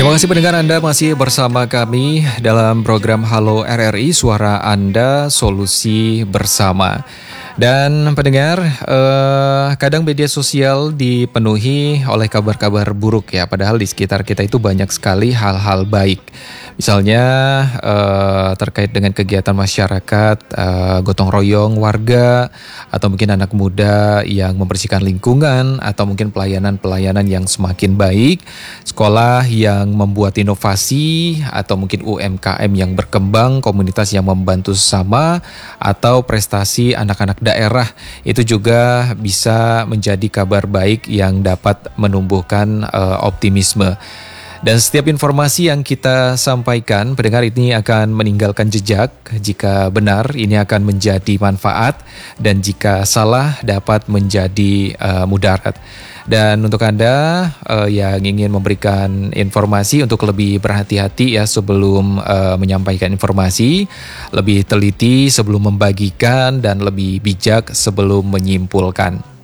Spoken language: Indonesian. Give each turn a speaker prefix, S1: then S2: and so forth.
S1: Terima kasih pendengar Anda masih bersama kami dalam program Halo RRI, Suara Anda, Solusi Bersama. Dan pendengar, kadang media sosial dipenuhi oleh kabar-kabar buruk ya, padahal di sekitar kita itu banyak sekali hal-hal baik. Misalnya terkait dengan kegiatan masyarakat, gotong royong warga, atau mungkin anak muda yang membersihkan lingkungan, atau mungkin pelayanan-pelayanan yang semakin baik, sekolah yang membuat inovasi, atau mungkin UMKM yang berkembang, komunitas yang membantu sesama, atau prestasi anak-anak daerah, itu juga bisa menjadi kabar baik yang dapat menumbuhkan optimisme. Dan setiap informasi yang kita sampaikan, pendengar, ini akan meninggalkan jejak. Jika benar, ini akan menjadi manfaat, dan jika salah dapat menjadi mudarat. Dan untuk Anda yang ingin memberikan informasi, untuk lebih berhati-hati ya sebelum menyampaikan informasi, lebih teliti sebelum membagikan, dan lebih bijak sebelum menyimpulkan.